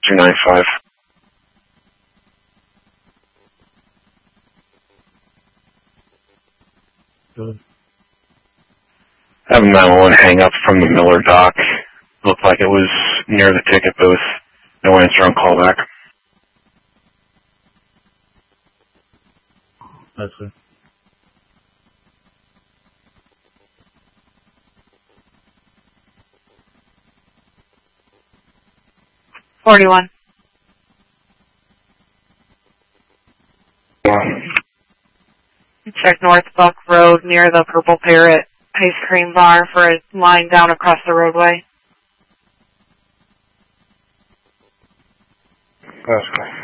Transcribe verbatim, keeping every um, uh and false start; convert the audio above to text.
two nine five. Good. I have a nine one one hang up from the Miller dock. Looked like it was near the ticket booth. No answer on callback. That's it. forty-one. Check North Buck Road near the Purple Parrot ice cream bar for a line down across the roadway. That's good.